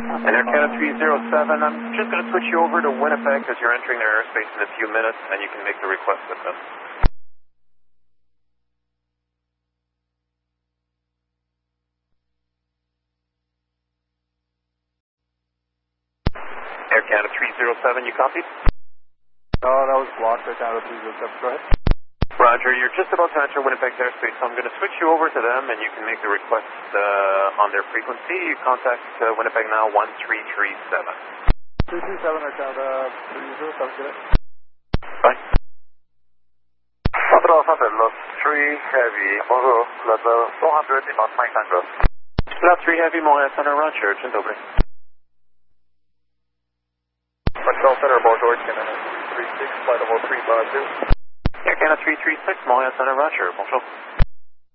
And Air Canada 307, I'm just going to switch you over to Winnipeg because you're entering their airspace in a few minutes and you can make the request with them. Air Canada 307, you copy? No, that was blocked. Air Canada 307, go ahead. Roger, you're just about to enter Winnipeg's airspace, so I'm going to switch you over to them and you can make the request on their frequency. You contact Winnipeg now 1337. 337, Air Canada 307, get it. Bye. Control 100, Lot 3 Heavy, bonjour, level 400, about Mike Tango. Lot 3 Heavy, Montréal Center, Roger, dzień dobry. Control Center, bonjour, Canada 336, flight level 350. Air Canada 336, Montréal Center, Roger, bonjour.